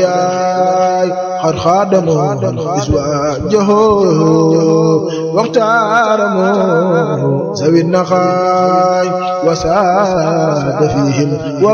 قد خادموا إزواجه واختاروا ذوي النخاي وساد فيهم